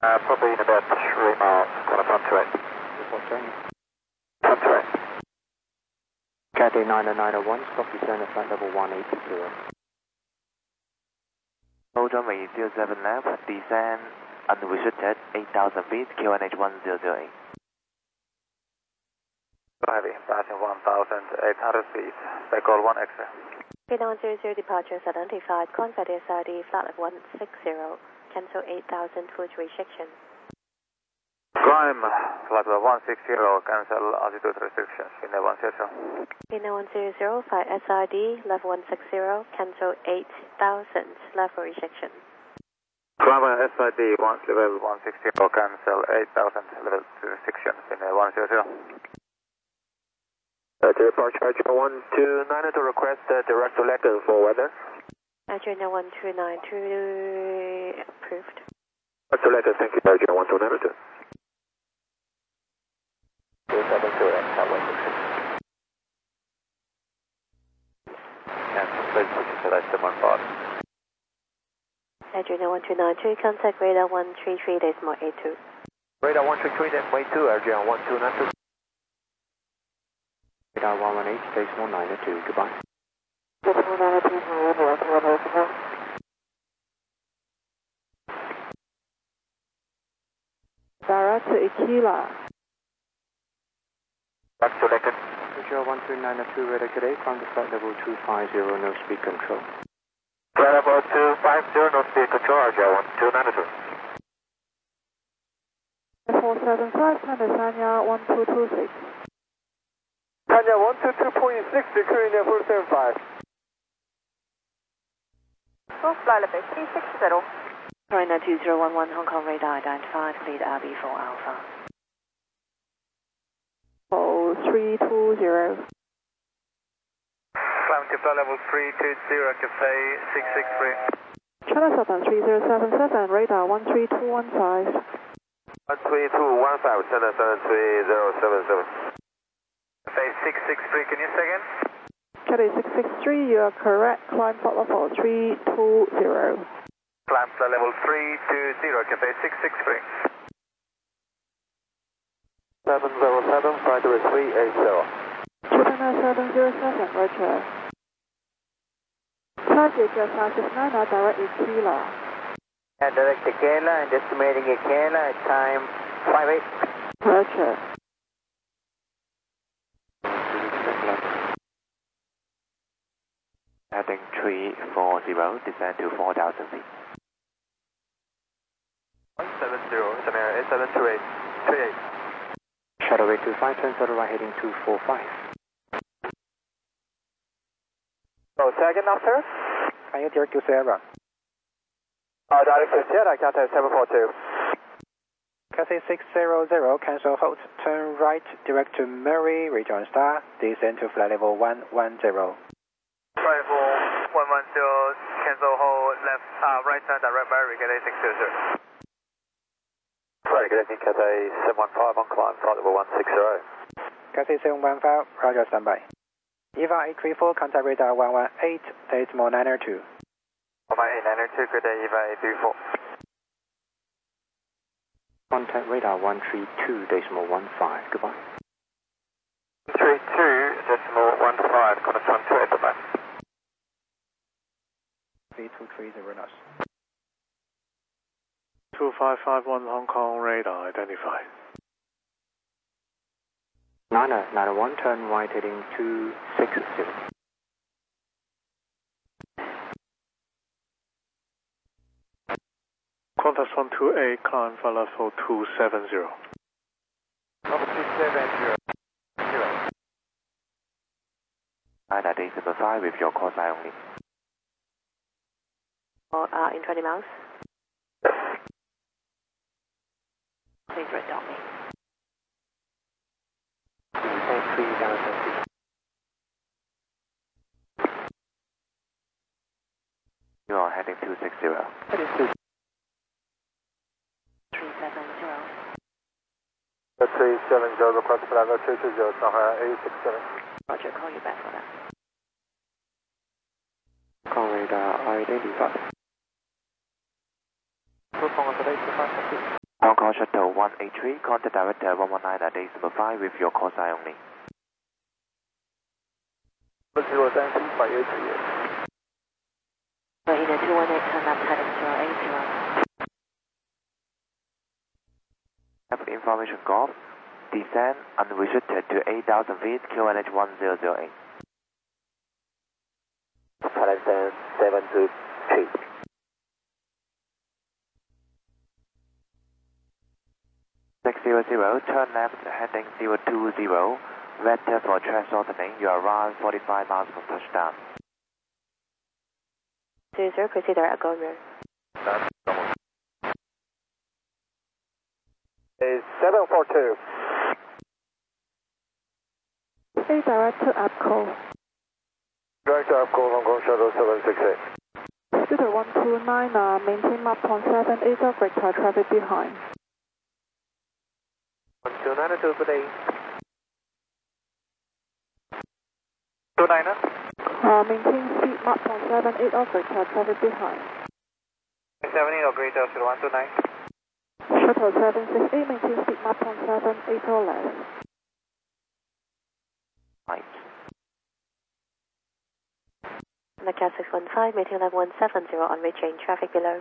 Probably in about 3 miles, quarter front to 8. Report turning. Front to 8. Cathay 901, stop descend at flight level 180. Hold runway 07 left, descend unrestricted 8,000 feet, QNH 1008. Heavy, passing 1,800 feet, back all 1 extra. K900 departures identified, contact SRD, flight level 160, cancel 8,000 foot restriction. Climb, flight level 160, cancel altitude restrictions, Finnair 100. K910, flight SRD, level 160, cancel 8,000 level restriction. Climb SID, level 160, cancel 8,000 level restriction, Finnair 100. Departure Archer 129 to request direct to Lagos for weather. Archer 1292 approved. To Lagos, thank you, Archer 1292. 272 Cowboy 6. Cancel, please, today 715. Archer 1292, contact radar 133.82. Radar 133.82, Archer 1292. Radar 118, decimal 902, goodbye. Decimal 902, Direct to Aquila. Back to Lagos. Radar 13902, radar today, from the flight level 250, no speed control. Flight level 250, no speed control, Archer 1292. 475, Sanya 1226. Tanya 122.6, securing level 75. flight level 360. China 2011, Hong Kong radar identified, lead RB4 Alpha. 320. Climb to flight level 320, Cathay 663. China Southern 3077, radar 13215. 13215, Center 73077. Cathay 663, can you say again? Cathay 663, you are correct. Climb flight level 320. Climb flight level 320, Cathay 663. 707, flight level 380. China 707, roger. Target just now 69, direct Aquila. Direct Aquila and estimating Aquila at time 58. Roger. Heading 340, descend to 4,000 feet. 170, Scenario 8728, 38. Shadow 825, turn to the right heading 245. Oh, say again now, sir? Can you direct to Sierra? Direct to Sierra, Cathay 742. Cathay 600, cancel hold, turn right, direct to Murray, rejoin star, descend to flight level 110. Flight level 110, cancel hold, left, right turn, direct Murray, Cathay 600. Right, good evening, Cathay 715 on climb, flight level 160. Cathay 715, roger, standby. EVA 834, contact radar 118, decimal 902. 118, 902, good day, EVA 834. Contact radar 132, decimal 15, goodbye. 32, decimal 15, contact 128, goodbye. 3230 knots. 2551 Hong Kong radar identified. 901, turn right heading 260. Contact 128, climb flight level 270. 270. 995 with your call sign only. In 20 miles. Please red dot me. 3,000 feet. You are heading 260. Heading 260. 370. 370, request flight level 220, Shanghai 867. Roger, call you back for that. Hong Kong radar identified. 183, contact director 119 at decimal 5 with your call sign only. 0338 Marina 218, turn left heading 080. Have information golf, descend unrestricted to 8,000 feet, QNH 1008. Thailand 723. Turn left heading 020, vector for track shortening, you are around 45 miles from touchdown. 00, proceed direct go rear. 742. Stay direct to APCO. Direct to APCO, Hong Kong Shuttle 768. Scooter 129, maintain map on 78 of rectal traffic behind. 129 good day. 29. Maintain speed map on 78 of rectal traffic behind. 70 operator 129. Shuttle 768, maintain speed map on 78 or less. Right. Macau 615, maintain level 170 on reaching traffic below.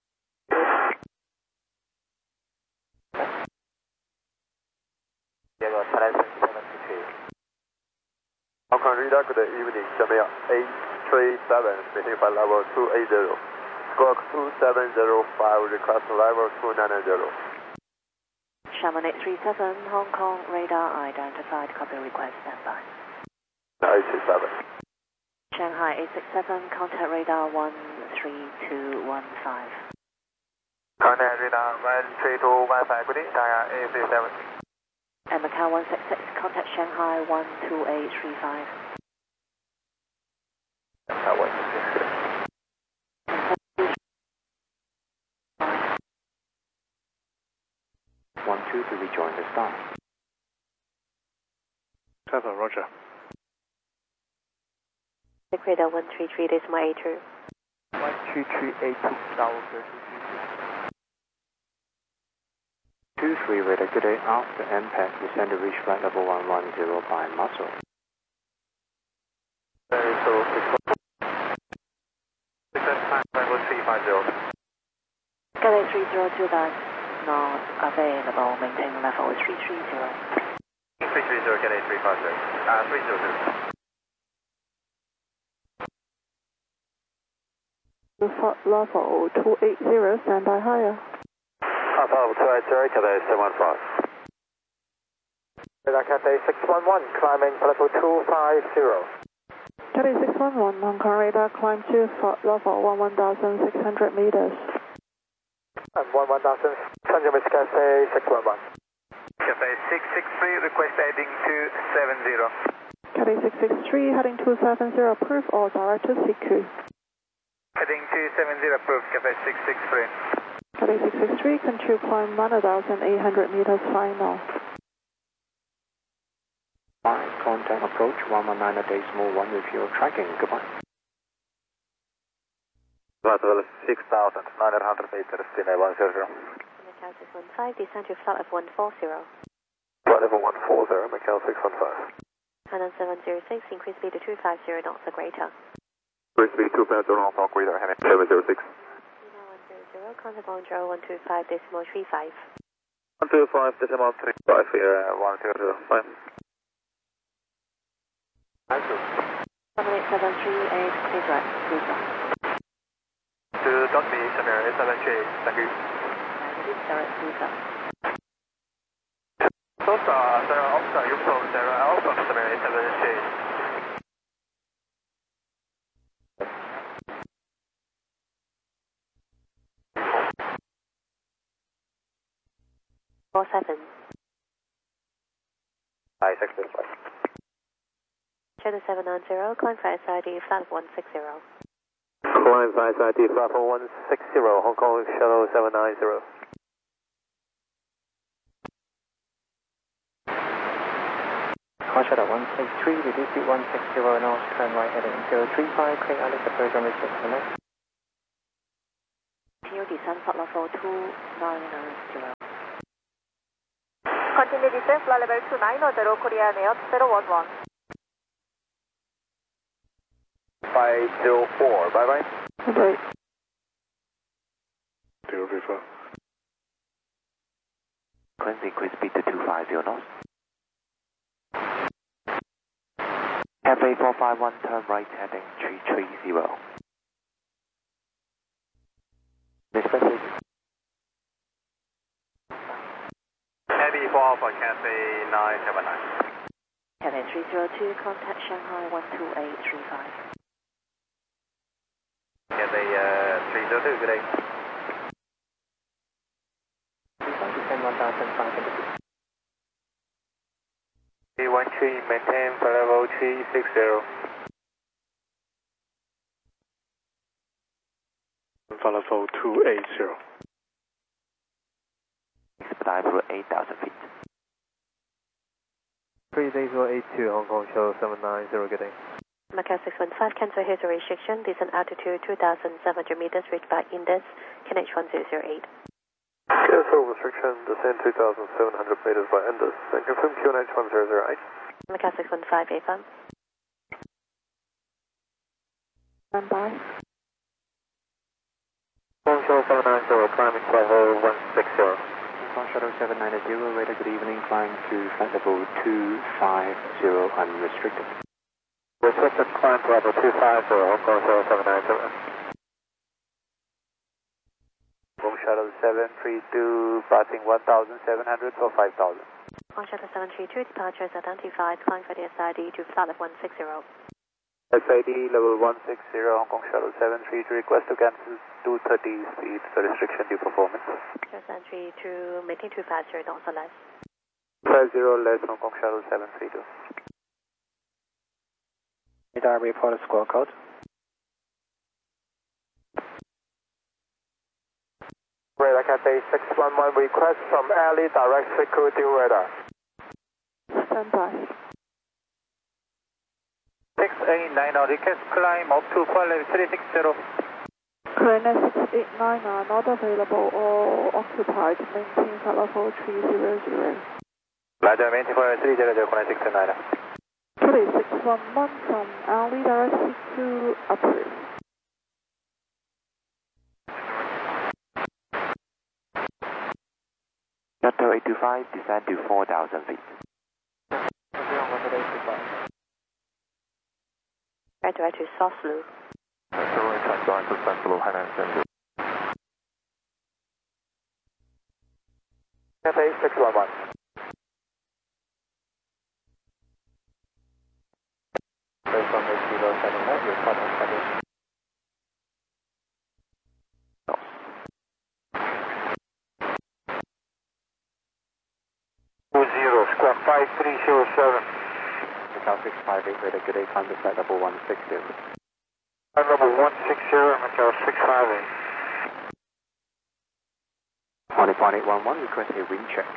Thailand 722. Hong Kong radar, good evening. Jamia 837, maintain flight level 280. Squawk 2705, request level 290. Chamonix 37, Hong Kong radar identified, copy request standby. 827. Shanghai 867, contact radar 13215. Contact radar 13215, good day. Dial 837. And Macau 166, contact Shanghai 12835. Macau 166. One two to rejoin the star. 7, Roger. Radar 133.82. 13382,000. 23 radar, good day. After impact, descend to reach flight level 110 by muscle. So 6 Galley 302, that's not available, maintain level 330. 330, get a 350. 302. Level 280, standby higher. Alpha 280, Cathay 715. Radar Cathay 611, climbing level 250. Cathay 611, Hong Kong radar climb to level 11,600 meters. And 11,600 meters, Cathay 611. Cathay 663, request heading 270. Cathay 663, heading 270, approve or direct to CQ. Heading 270, approved, Cathay 663. Cathay 663, control climb 1,800 meters final. Fine, contact approach 119 at decimal 1 with your tracking. Goodbye. Level 6,900 meters, delay 100. Macau 615, descend to flight level 140. Flight level 140, Macau 615. Canon 706, increase speed to 250 knots or greater. Increase speed 250, Hong Kong radar, heading 706. 100, contact on 0125 decimal 35. 125 decimal 35 here, 1005. 78738, please right, please right. To Dundee, Shamir 878, thank you. Direct, please right. Sarah Oscar, Yukon, Sarah Alpha, Shamir 878. Four 7. Hi, 665. Channel 790, climb for SID, flat 160. Climb for SID, flat 160, Hong Kong Shuttle 790. Call shuttle 163, reduce speed 160 knots, turn right heading 035, clear Alex approach on restriction. TO descend flight level 2990. Continue descent, flight level 2910, Korean Air 2011. 504, bye bye. Okay. 034. Cleanse increase speed to 250 knots. Cafe 451, turn right heading 330. Next message. Heavy 4 Alpha, Cafe 979. Cafe 302, contact Shanghai 12835. Cafe 302, good day. Descend 1,500 feet. A13, maintain flight level 360. Flight level 280. Expedite through 8,000 feet. 3082 Hong Kong Shuttle 790, good day. Macau 615, cancel his restriction, descent altitude 2,700 meters, reach by Indus, KNH 1008. Cancel restriction, descend 2,700 meters by Indus, and confirm QNH 1008. Macau 615, AFM. Stand by. Hong Kong Shuttle 790, climbing to level 160. Hong Kong Shuttle 790, radar good evening, climb to flight level 250, unrestricted. Restricted climb to level 250, Hong Kong Shuttle 790. Hong Shuttle 732, passing 1,700 for 5,000. On Shuttle 732, departures identified, climb for the SID to flight level 160. SID level 160, Hong Kong Shuttle 732, request to cancel 230 speed for restriction due performance. Shuttle 732, maintain 250, knots or less. 50 less, Hong Kong Shuttle 732. Radar report score code. Radar Cafe 611, request from alley direct security radar. Stand by. 689, request climb up to flight level 360. Korean 689 are not available or occupied. Maintain flight level 300. Roger, maintain for 300, Korean 689. Today 611 from alley direct to approve. Shuttle 825, descend to 4,000 feet. Right direct to soft loop. Cafe 611. Based on the 079, report on schedule. Squawk 5307. Macau 658, radar good day, climb to flight level 160. Flight level 160, Macau 658. 1.811, request a wind check.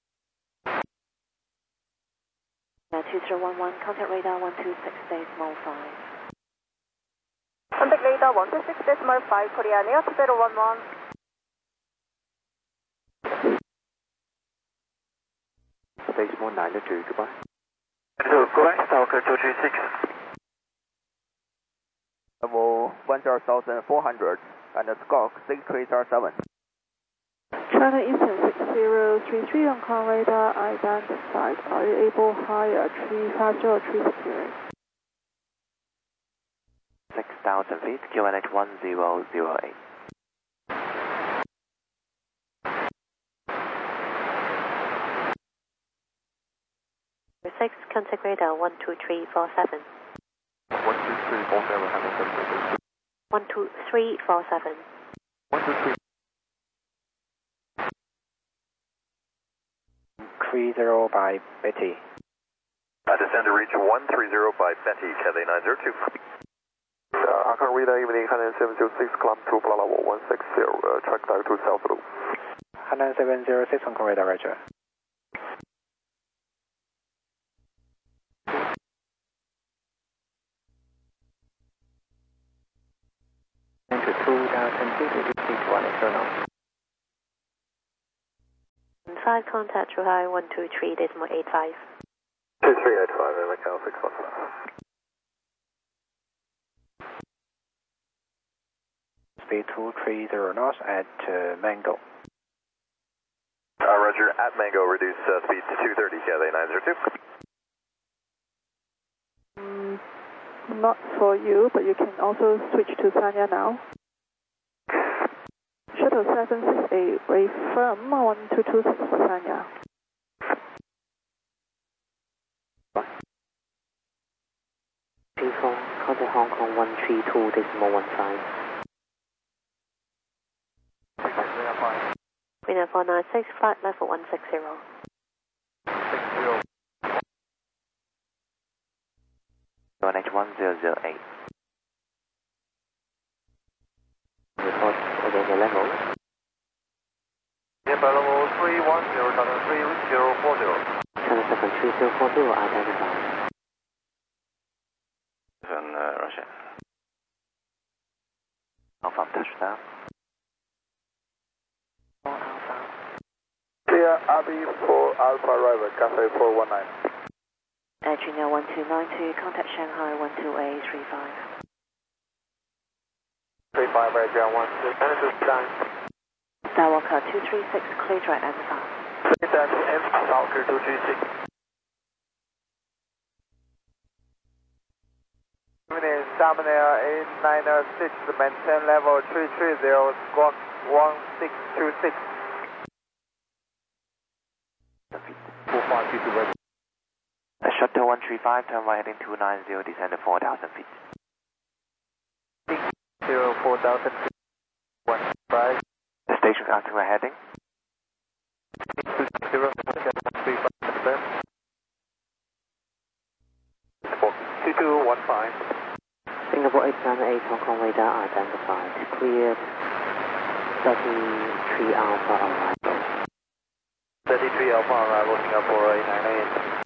Now 2011, contact radar 126.5. Contact radar 126.5, Korean Air 2011. Baseball 9-2, goodbye. Goodbye, Stalker 236. Level 1,400 and Squawk 6337. China Eastern 6033 on car radar identified. Are you able higher 350 or 360? 6,000 feet, QNH 1008. 6, contact radar 12347. 12347, 12347. 123. 30 by Betty. Descend to reach 130 by Betty, Cathay 902. I can read evening 706, climb to flight level 160, track down to South Loop. 706 on radar, Roger. Enter 2,000 feet, repeat 1 external. 5 contact through high 123.85. 2385, Macau 615. Speed 230 knots at Mango. Roger, at Mango, reduce speed to 230, Cathay 902. Not for you, but you can also switch to Sanya now. Shuttle 768, reaffirm 1226 for Sanya. Contact Hong Kong 132.15. Green 496, flight level 160. 1H1008. Report again the level. Level 310, Channel 3040. Channel 73040, identified. Russia. Alpha touchdown. Alpha. Clear RB4 Alpha arrival, Cathay 419. Junior 1292, contact Shanghai 12835. 35, Adrian 12, Managers down. Skywalker 236, clear direct and fast. Down to M, Skywalker 236. Dominator 896, maintain level 330, squawk 1626. 4522 ready. Shuttle 135, turn right heading 290, descend to 4,000 feet. 4000 feet, 15. The station acting right heading. 220, 2215. Singapore 898 Hong Kong radar identified. Cleared 33 Alpha arrival. 33 Alpha arrival, Singapore 898.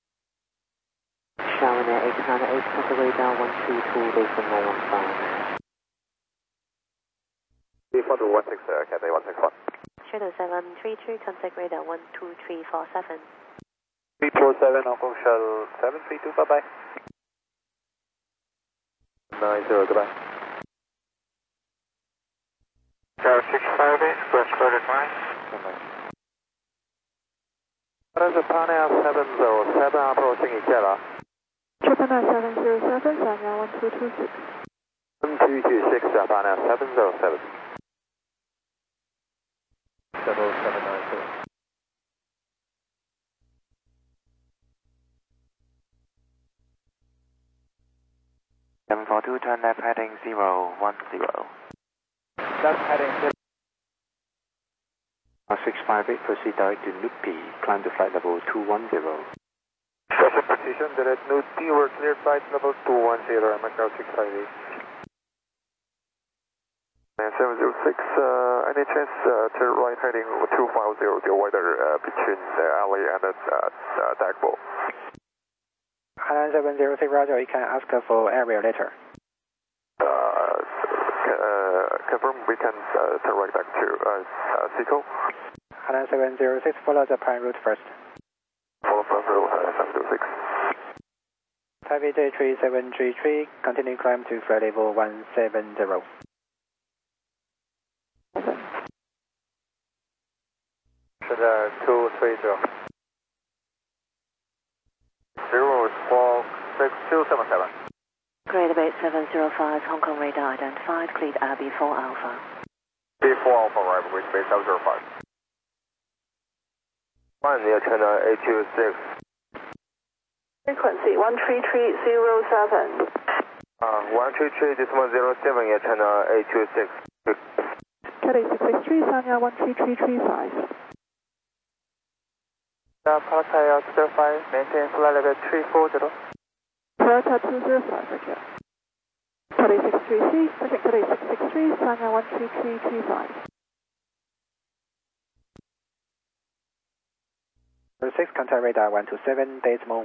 Xiaomi 898 contact radar 122.15. Refund to 160, Cathay 161. Shuttle 733, contact radar 12347. 347, Hong Kong Shuttle 732, bye-bye. 90, goodbye. Tower 658, West Border 9. That is a Pan-Air 707 approaching Ikela. Japan 707, Sanya 1226. 1226, Pan-Air 707. 7790. Seven four two, turn left heading 010. Left heading 658, proceed direct to Nupi, climb to flight level 210. Special precision, direct Nupi, we're clear flight level 210, Macau 658. 706, any chance to right heading 250, the weather between the alley and the Dagbo. Highland 706, Roger, you can ask for area later. Confirm we can turn right back to Seco. Highland 706, follow the prime route first. Follow prime route 706. Taipei J3733, continue climb to flight level 170. Should 230. 0 squawk 6277. Grade about 705, Hong Kong radar identified, cleared RB4 Alpha. B4 Alpha arrival, with base 705. 1 near channel 826. Frequency 13307. 133, this 107, near channel 826. Cathay 663, Sanya 13335. Pattaya 205, maintain flight level 340. Delta 205, Roger. Cathay 633, Project Cathay 663, Sanya 13335. 6, contact radar 127.1.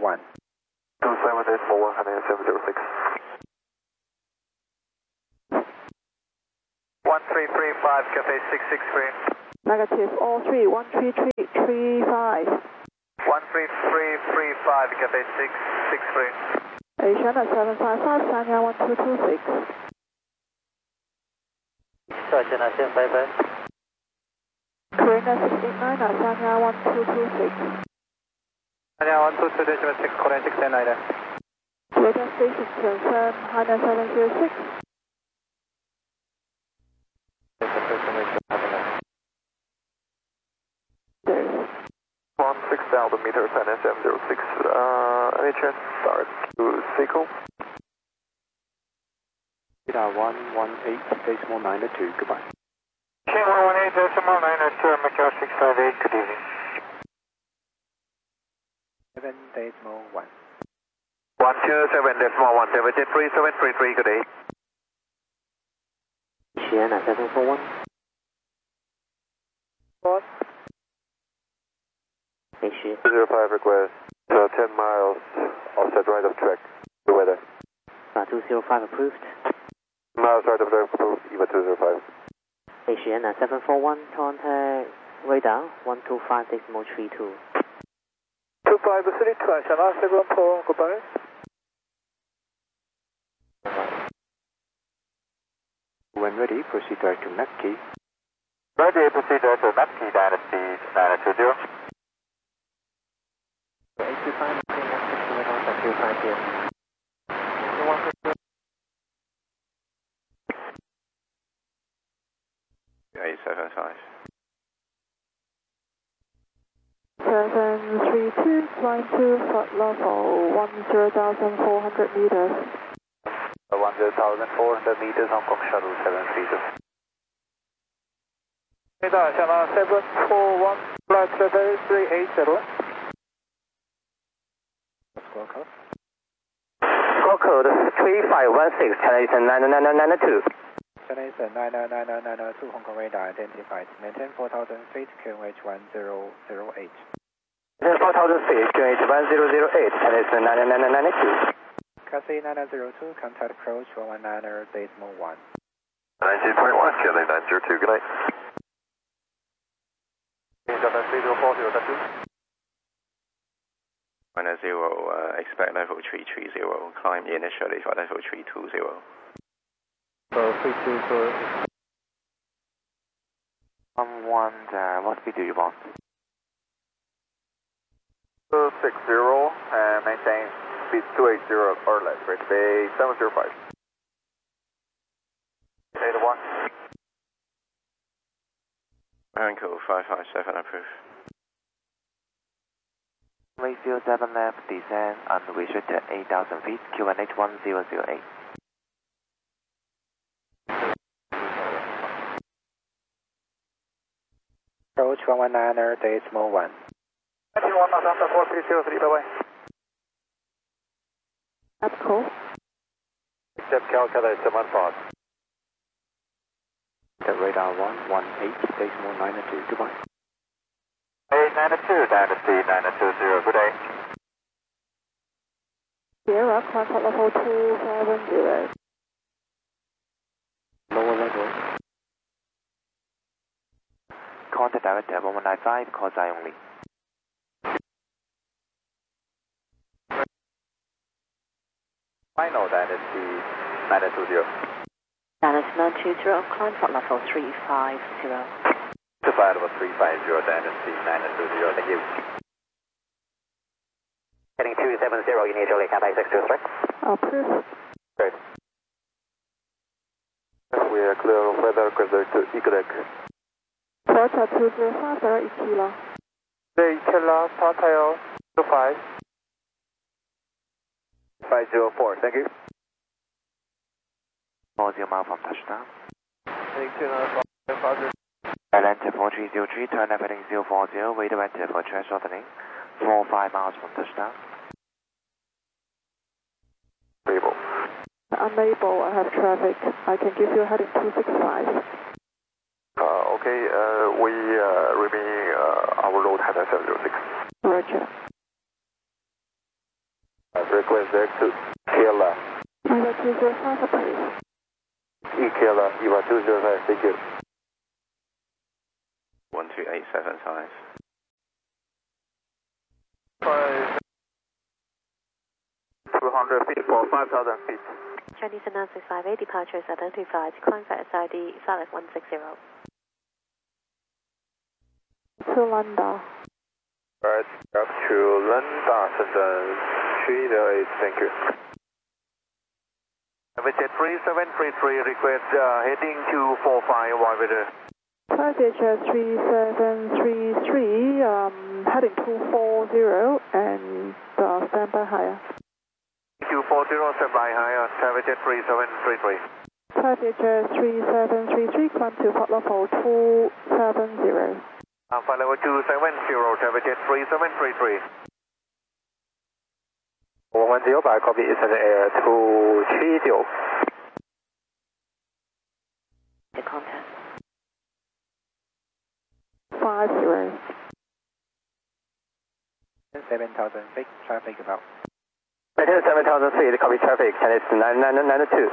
27.1, Hainan 706. 1335, Cathay 663. Negative, all three, 13335. 13335, Cathay 663. Asiana 755, Sanya 1226. Asiana 755. Korean 689, Sanya 1226. Sanya 122.76, Korean 689. Radar station confirm, Hana 706. There's 16,000 meters, Hana 706. Any chance start to Sequel? Radar 118.92, goodbye. King 118.92, Macau 658, good evening. 7.1. 127.1, 73733, good day. Asiana 741. What? Asiana 205 request, 10 miles offset right of track, the weather. 205 approved. Miles right of track, approved, EVA 205. Asiana 741, contact radar 125.32. 25 City Twice, Asiana 741, goodbye. When ready, proceed direct to Navkey. Ready, proceed to Navkey, Dynasty 920. 825, 250 here. 875. 732, flying to flight level 10,400 meters. 10,400 meters, Hong Kong Shuttle 732. Radar, Asiana 741, flight 7380. Squawk code. Squawk code 3516, Channel 99992. Channel 99992, Hong Kong radar identified. Maintain 4,000 feet, QNH 1008. 4,000 feet, QNH 1008, Channel 99992. Cathay 9902, contact approach 119.1. 19.1, Cathay 902, good night. Minor 0, expect level 330, climb initially for level 320. 320. 11, what speed do you want? 60 and maintain speed 280 or less, right? Bay 705. Data 1. Uncle 557 approved. Ratio 7 left, descend unrestricted 8,000 feet, QNH 1008. Approach 119.1. 4303, bye-bye. That's cool. Accept Calcutta 75. The radar 118.92, goodbye. 892, Dynasty 920, good day. Sierra, contact level 270. Lower level. Contact director 1195, call sign only. Final Dynasty 920. Dynasty 920, contact level 350. To flight level 350, Dynasty 920, thank you. Heading 270, initially Cathay 623. Approved. Great. We are clear of weather request to Equidec. Delta 205, there are Ikila. Ikila, Tatayo 25. 504, thank you. 40 mile from touchdown. Heading 295, Atlanta 4303, turn left heading 040, wait to enter for track shortening. 45 miles from touchdown. Able. Unable, I have traffic. I can give you a heading 265. Okay, we remain our road at 706. Roger. Request direct to Kela. Eva 205, please. Kela, Eva 205, thank you. 12875. 200 feet for 5,000 feet. Chinese announcing 58, departure is identified. Climb for SID, flight level 160. To Landa. Right, up to Landa, Shenzhen 308, thank you. Visit 3733, request heading to 45, one meter. VHS 3733, heading 240 and stand by higher. 240, stand by higher, VHS 3733. VHS 3733, climb to flight level 270. Flight level 270, VHS 3733. 110 by copy, Eastern Air 230. The contact. 50. 7,000 feet, traffic about. Maintain 7,000 feet, copy traffic, Chinese 992.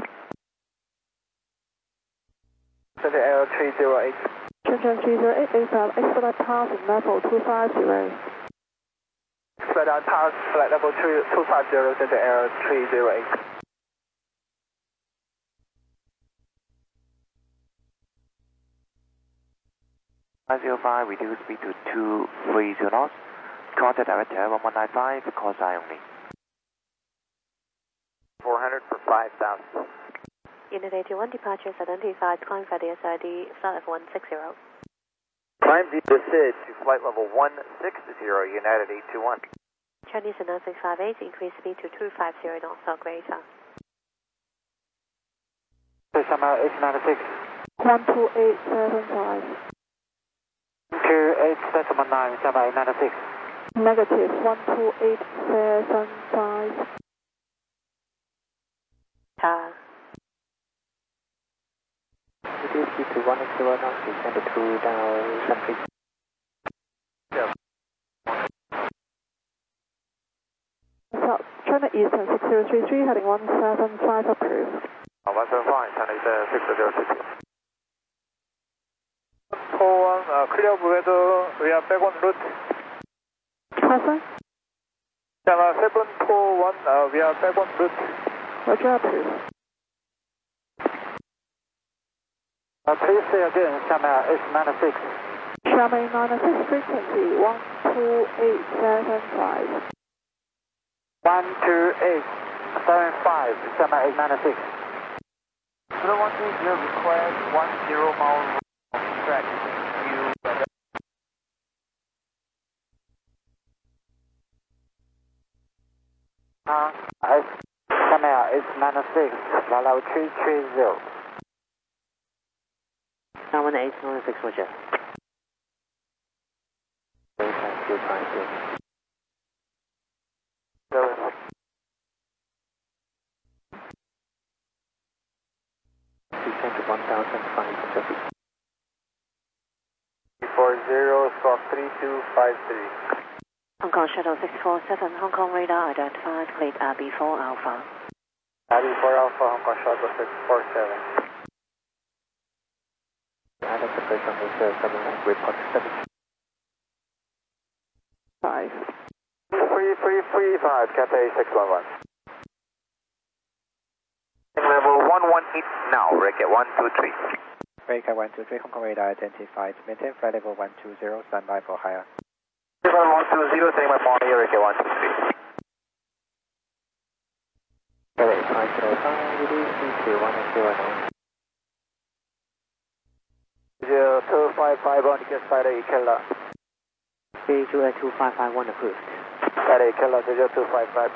Eastern Air 308. Shenzhen 308, expedite passing level 250. Expedite pass, flight level 250, Center Air 308. Reduce speed to 230 knots. Contact director 1195, call sign only. 400 for 5,000. Unit 81, departure is identified. Climb for the SID, flight level 160. Climb the SID to flight level 160, United 821. Chinese announcing 58, increase speed to 250 knots or greater. Summer 896. 12875. 28.9, Summer 896. Negative 12875. Car. Reduce speed to 180 knots, descend to 2,000 feet. South China Eastern 6033, heading 175 approved. 175, China Eastern 6033. Clear of weather, we are back on route. Traffic? China 741, we are back on route. Roger, approved. Please say again, Summer 896. Xiamen 96, frequency 12875. 12875, Summer 896. 0120 request 10 mile track. Summer 896, Value 330. 91896, Roger. Descend to 1,500 feet. 40, squawk 3253. Hong Kong Shuttle 647, Hong Kong radar identified, cleared RB4 Alpha. RB4 Alpha, Hong Kong Shuttle 647. Identification is 7, report 7. 5. 3335, Cathay 611. Level 118 now, Ricket 123. Ricket 123, Hong Kong radar identified. Maintain flight level 120, standby for higher. Level 120, take my morning, Ricket 123. Cathay 505, reduce speed to 180 knots. 0255 on the side of Ikela. CJ2551 approved. Side of Ikela, 0255.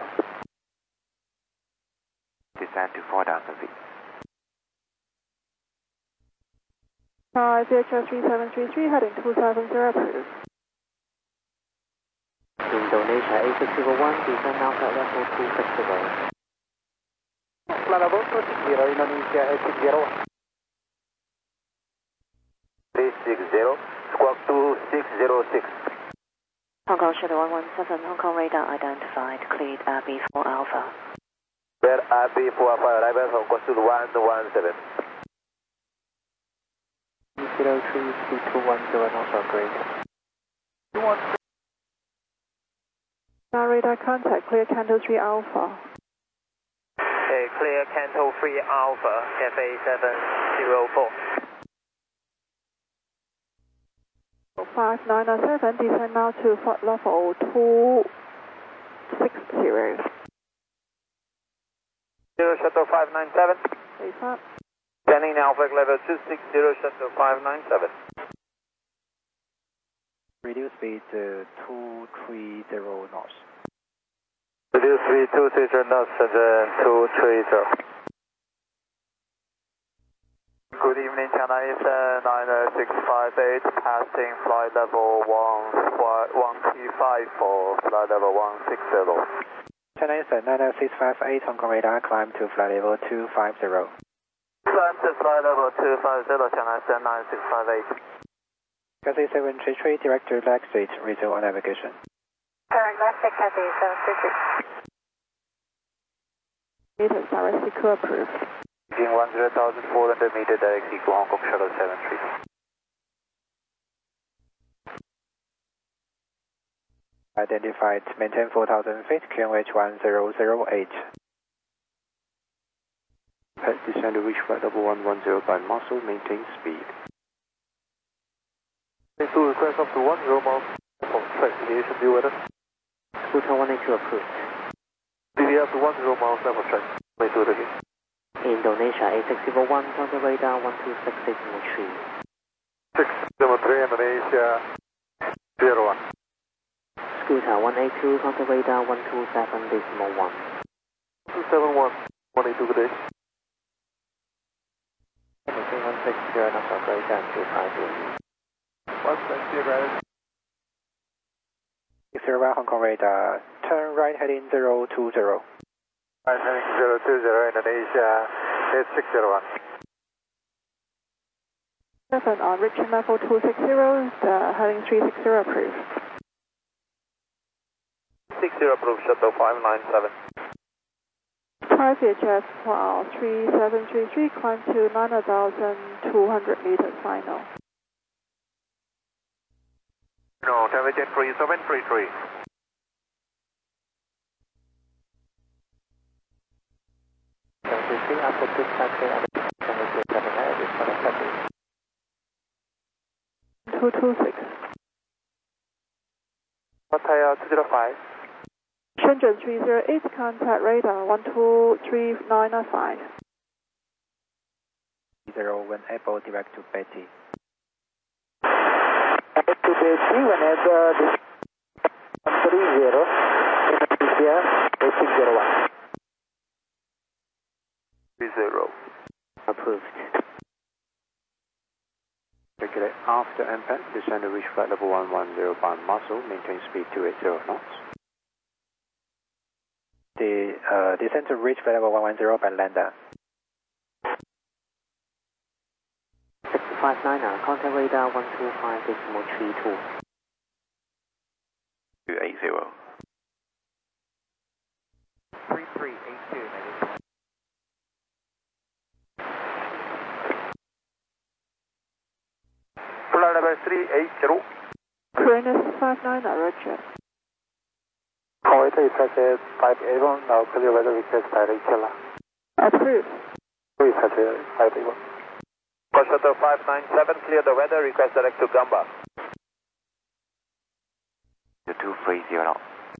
Descend to 4,000 feet. VHS 3733, heading 270 approved. Indonesia A601, descend now at level 260. Flight level 260, Indonesia A601. 360, squawk 2606. Hong Kong Shuttle 117, Hong Kong radar identified, cleared RB4 Alpha. Where RB4 Alpha, arrival Hong Kong to 117. 603, speed 210 knots or greater. Radar contact, clear Canto 3 Alpha. Okay, clear Canto 3 Alpha, Cafe 704. 5907, descend now to flight level 260. Zero Shuttle 597. Face up. Standing now, flight level 260, Shuttle 597. Reduce speed 230 knots. Reduce speed 230 knots and 230. Good evening, China Eastern 90658, passing flight level 135 for flight level 160. China Eastern 90658, Hong Kong radar, climb to flight level 250. Climb to flight level 250, China Eastern 9658. Cathay 733, direct to leg street, resume on navigation. Current left Cathay 733. Meters direct secure approved. 10,400 meter direct equal Hong Kong Shuttle 73. Identified, maintain 4,000 feet, QNH 1008. Descend to reach flight level 110 by muscle, maintain speed. To request up to 10 miles from track deviation due weather. Scooter 182 approved. DV up to 10 miles left of track. Wait to it again. Indonesia A601, counter radar 126 decimal 3. 673 Indonesia 01. Scooter 182, counter radar 127 decimal 1. 271, 182 good day. 160 knots or greater and 250. 160 granted. 601 Hong Kong radar, turn right heading 020. Right heading 020 Indonesia 8601. 7 on Richmond level 260, heading 360 approved. 60 approved, Shuttle 597. 5 VHF 3733, climb to 9,200 meters final. No, temperature 3733. After this taxi, and 226. Pattaya 205. Shenzhen 308, contact radar 123995. 0 when able, direct to Betty. To Betty whenever this 30 Indonesia 8601. 30. approved. Regulate after impact, descend to reach flight level 110 by muscle, maintain speed 280 knots. Descend to reach flight level 110 by lander. 659, contact radar 125 decimal 32. 280. 3382 maybe. Flight level 380. Korean 59, Roger. Contact is Packet 581, now clear weather request direct Killer. Approved. Please Packet 581. For Shuttle 597, clear the weather, request direct to Gamba. 230 knots.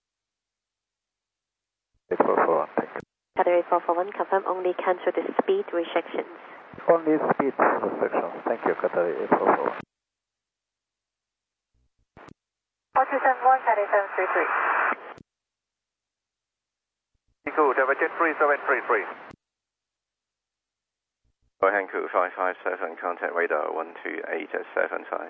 844, thank you. Cathay 441, confirm only cancel the speed restrictions. Only speed restrictions. Thank you, Qatar 844. 4271, Cathay 733. Eco, temperature 3733. Hankook 557, contact radar 128 at 75.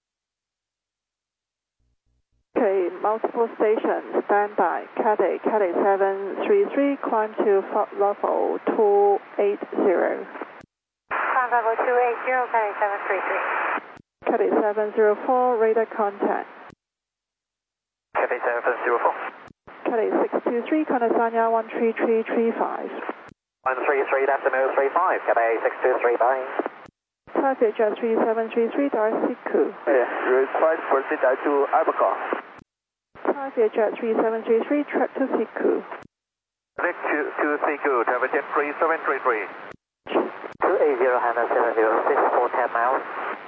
Okay, multiple stations, standby. Cathay 733, climb to flight level 280. Climb level 280, Cathay 733. Cathay 704, radar contact. Cathay 704. Cathay 623, Kanasanya 13335. 133, that's a 035. Cathay 623, bye. Traffic Jet 3733, direct Siku. Request proceed to Abaco. Traffic Jet 3733, track to Siku. Traffic to Siku, Traffic Jet 3733. 280 Hana 706 for 10 miles.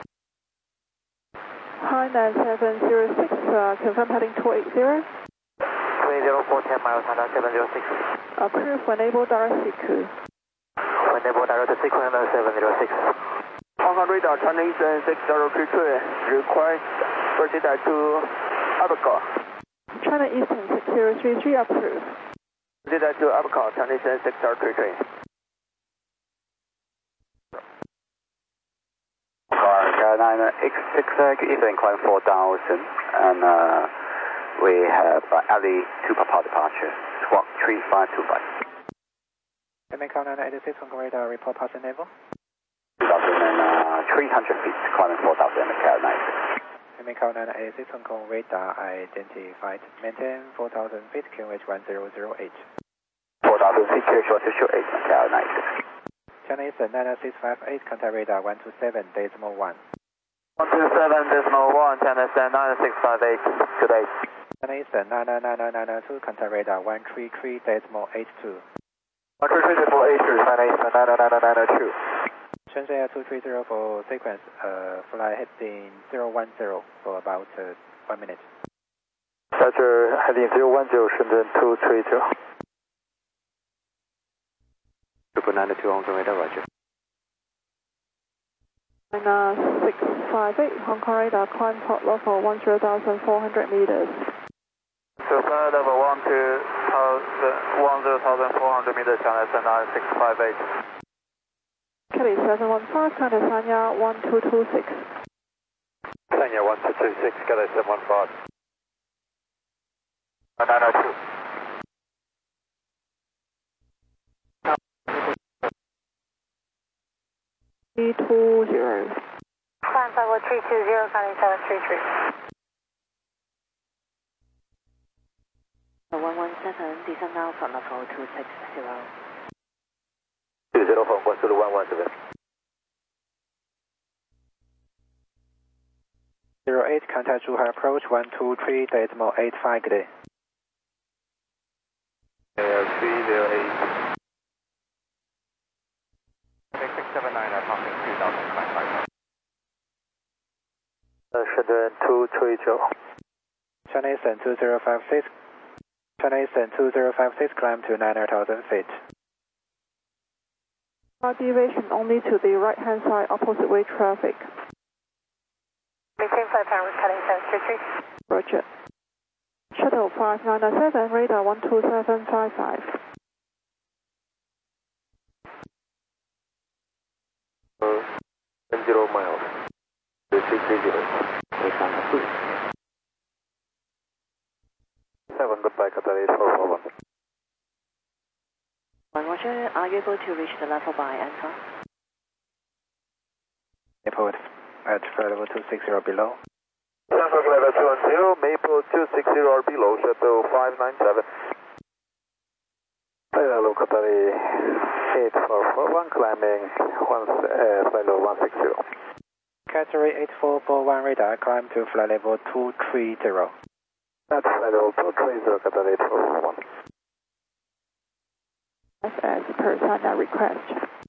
Hi 9706, confirm heading 280. 280 for 10 miles, Hana 706. Approved, when able, direct Siku. When able, direct to Siku, Hana 706. Hong Kong radar, China Eastern 6033, request proceed to Abaco. China Eastern 6033, approved. Proceed to Abaco, China Eastern 6033. Carolina X6 Eastern climb 4000, and we have alley 2 Papa departure, squawk 3525. American 986, Hong Kong radar, report passing level. 300 feet, climbing 4000 at Carolina. American 986, Hong Kong radar, identified. Maintain 4000 feet, QH 1008. 4000 feet, QH 1008 at Carolina. China Eastern 99658, contact radar 127.1. 127.1, China Eastern 9658, good day. China Eastern 99992, contact radar 133.82. 133.82, China Eastern 99992. Shenzhen Air 230 for sequence, fly heading 010 for about 1 minute. Roger, heading 010, Shenzhen 230. Super 92 Hong Kong radar, roger. 658, Hong Kong radar, climb port level 10,400 meters. Super level 10,400 meters, China Eastern 9658. Kelly 715, contact Sanya 1226. Sanya 1226, Kelly 715. 902. Climb 54320, counting 733. 117, descend now from level 260. 20 from 117. 08, contact Zhuhai approach 123.85, good day. 308. 679, approximately 2055. Shenzhen 230. China Eastern 2056. China Eastern 2056, climb to 9,000 feet. deviation only to the right-hand side opposite way traffic. Maintain flight pattern with heading 733. Roger. Shuttle 5997, radar 12755. 10 miles. 330. 7, goodbye, Qatar 8441. Roger, are you able to reach the level by answer? Airport at flight level 260 below. Traffic level 210, Maple 260 or below, shuttle 597. Hello, Qatar 8441, climbing flight level 160. Qatar 8441 radar, climb to flight level 230. That's flight level 230, Qatar 8441. As per Sana request.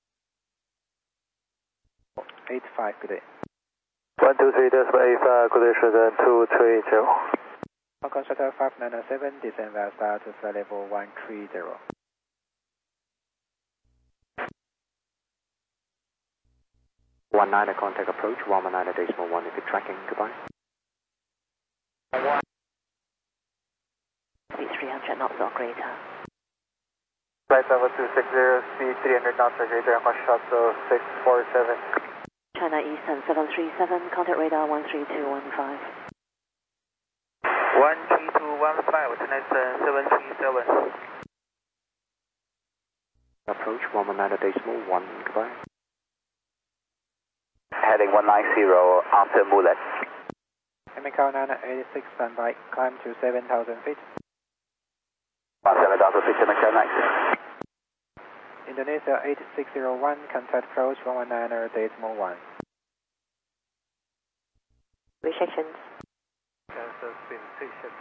85, good day. 123.85, good day, Shenzhen 230. Hong Kong Shuttle 5997, descend via star to flight level 130. One niner contact approach, 119.1 if you're tracking, goodbye. 300 knots or greater. Flight level 260, speed 300 knots or greater, Hong Kong Shuttle 647. China Eastern 737, contact radar 13215. 13215, China Eastern 737. Approach 119.1, goodbye. Heading 190 after Mulet. Macau 986, standby, climb to 7,000 feet. 7,000 feet, Macau 90. Indonesia 8601, contact approach 119.1. restrictions. Cancel spin 6